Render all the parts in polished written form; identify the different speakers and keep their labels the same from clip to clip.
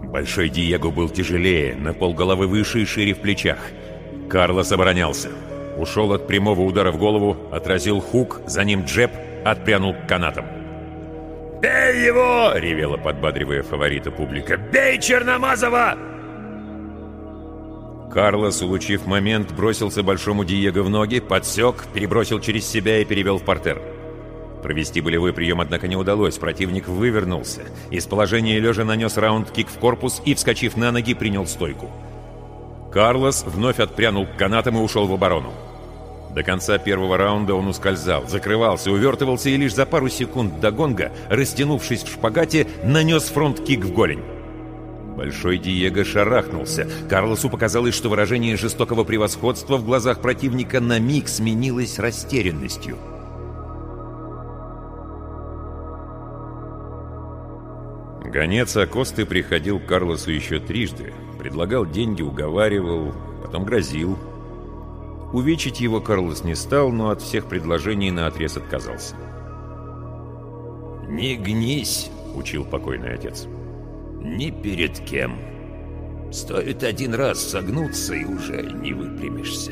Speaker 1: Большой Диего был тяжелее, на полголовы выше и шире в плечах. Карлос оборонялся. Ушел от прямого удара в голову, отразил хук, за ним джеб, отпрянул к канатам. «Бей его!» — ревела, подбадривая фаворита публика. «Бей Черномазова!» Карлос, улучив момент, бросился Большому Диего в ноги, подсек, перебросил через себя и перевел в партер. Провести болевой прием, однако, не удалось. Противник вывернулся. Из положения лежа нанес раунд-кик в корпус и, вскочив на ноги, принял стойку. Карлос вновь отпрянул к канатам и ушел в оборону. До конца первого раунда он ускользал, закрывался, увертывался и лишь за пару секунд до гонга, растянувшись в шпагате, нанес фронт-кик в голень. Большой Диего шарахнулся. Карлосу показалось, что выражение жестокого превосходства в глазах противника на миг сменилось растерянностью. Гонец Акосты приходил к Карлосу еще трижды. Предлагал деньги, уговаривал, потом грозил. Увечить его Карлос не стал, но от всех предложений наотрез отказался. «Не гнись», — учил покойный отец. «Ни перед кем. Стоит один раз согнуться, и уже не выпрямишься».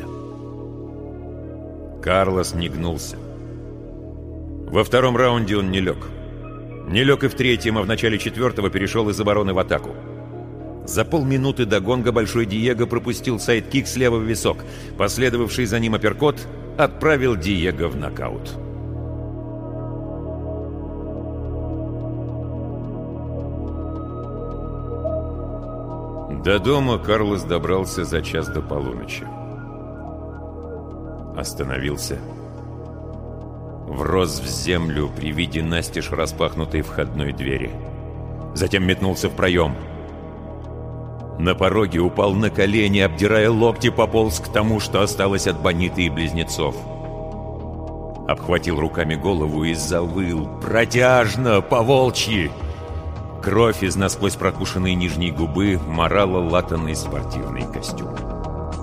Speaker 1: Карлос не гнулся. Во втором раунде он не лег. Не лег и в третьем, а в начале четвертого перешел из обороны в атаку. За полминуты до гонга Большой Диего пропустил сайд-кик слева в висок. Последовавший за ним апперкот отправил Диего в нокаут. До дома Карлос добрался за час до полуночи. Остановился. Врос в землю при виде настежь распахнутой входной двери. Затем метнулся в проем. На пороге упал на колени, обдирая локти, пополз к тому, что осталось от Бониты и близнецов. Обхватил руками голову и завыл протяжно, по-волчьи. Кровь из насквозь прокушенной нижней губы морала латанный спортивный костюм.